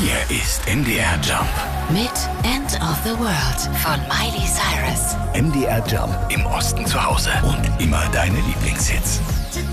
Hier ist MDR Jump. Mit End of the World von Miley Cyrus. MDR Jump. Im Osten zu Hause. Und immer deine Lieblingshits.